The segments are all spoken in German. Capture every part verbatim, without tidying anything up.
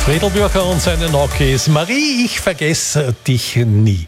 Friedl-Bürcher und seine Nokis. Marie, ich vergesse dich nie.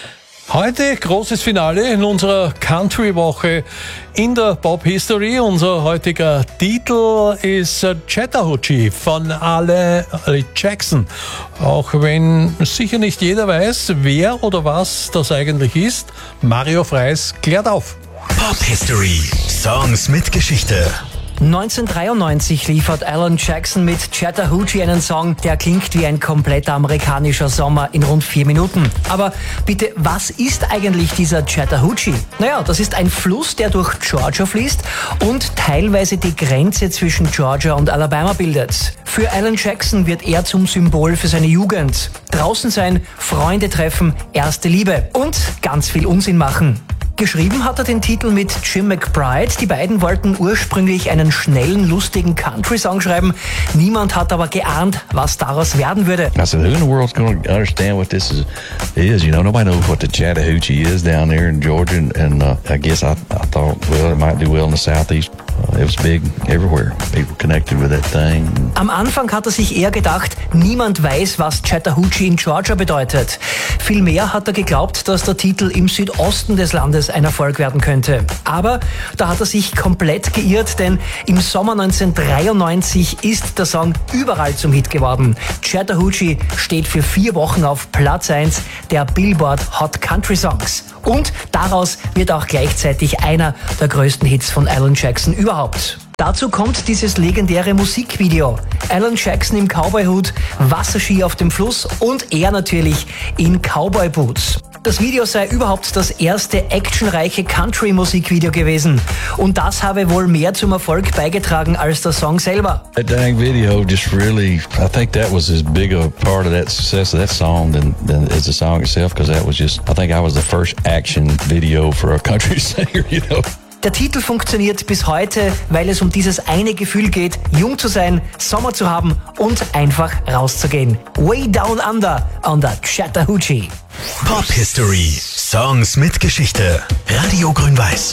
Heute großes Finale in unserer Country-Woche in der Pop-History. Unser heutiger Titel ist Chattahoochee von Alan Jackson. Auch wenn sicher nicht jeder weiß, wer oder was das eigentlich ist, Mario Freis klärt auf. Pop-History. Songs mit Geschichte. neunzehnhundertdreiundneunzig liefert Alan Jackson mit Chattahoochee einen Song, der klingt wie ein kompletter amerikanischer Sommer in rund vier Minuten. Aber bitte, was ist eigentlich dieser Chattahoochee? Naja, das ist ein Fluss, der durch Georgia fließt und teilweise die Grenze zwischen Georgia und Alabama bildet. Für Alan Jackson wird er zum Symbol für seine Jugend. Draußen sein, Freunde treffen, erste Liebe und ganz viel Unsinn machen. Geschrieben hat er den Titel mit Jim McBride. Die beiden wollten ursprünglich einen schnellen, lustigen Country-Song schreiben. Niemand hat aber geahnt, was daraus werden würde. I said, who in the world's going to understand what this is, is? You know, nobody knows what the Chattahoochee is down there in Georgia. And, and uh, I guess I, I thought, well, it might do well in the Southeast. Uh, it was big everywhere. People connected with that thing. Am Anfang hat er sich eher gedacht, niemand weiß, was Chattahoochee in Georgia bedeutet. Vielmehr hat er geglaubt, dass der Titel im Südosten des Landes ein Erfolg werden könnte. Aber da hat er sich komplett geirrt, denn im Sommer neunzehnhundertdreiundneunzig ist der Song überall zum Hit geworden. Chattahoochee steht für vier Wochen auf Platz eins der Billboard Hot Country Songs. Und daraus wird auch gleichzeitig einer der größten Hits von Alan Jackson überhaupt. Dazu kommt dieses legendäre Musikvideo. Alan Jackson im Cowboy-Hut, Wasserski auf dem Fluss und er natürlich in Cowboy-Boots. Das Video sei überhaupt das erste actionreiche Country-Musikvideo gewesen. Und das habe wohl mehr zum Erfolg beigetragen als der Song selber. That dang video just really, I think that was as big a part of that success of that song than, than as the song itself, because that was just, I think I was the first action video for a country singer, you know. Der Titel funktioniert bis heute, weil es um dieses eine Gefühl geht, jung zu sein, Sommer zu haben und einfach rauszugehen. Way Down Under on the Chattahoochee. Pop History. Songs mit Geschichte. Radio Grün-Weiß.